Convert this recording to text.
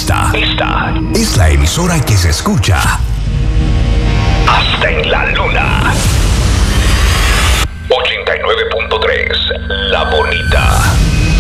Esta es la emisora que se escucha hasta en